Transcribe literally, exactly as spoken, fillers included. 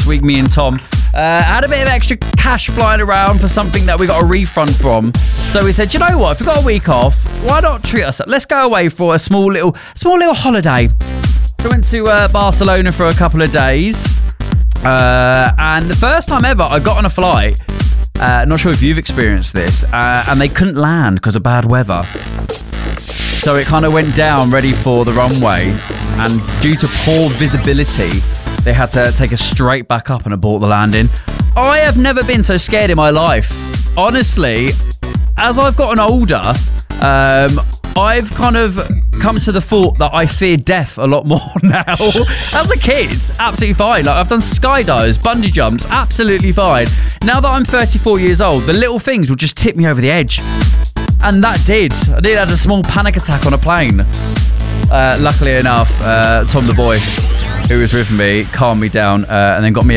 week, me and Tom. Uh, had a bit of extra cash flying around for something that we got a refund from. So we said, you know what? If we've got a week off, why not treat us? Let's go away for a small little, small little holiday. So we went to uh, Barcelona for a couple of days. Uh, and the first time ever I got on a flight, uh, not sure if you've experienced this, uh, and they couldn't land because of bad weather. So it kind of went down ready for the runway, and due to poor visibility, they had to take us straight back up and abort the landing. I have never been so scared in my life. Honestly, as I've gotten older, um, I've kind of come to the thought that I fear death a lot more now. As a kid, absolutely fine. Like, I've done skydives, bungee jumps, absolutely fine. Now that I'm thirty-four years old, the little things will just tip me over the edge. And that did. I did have a small panic attack on a plane. Uh, luckily enough, uh, Tom the boy, who was with me, calmed me down uh, and then got me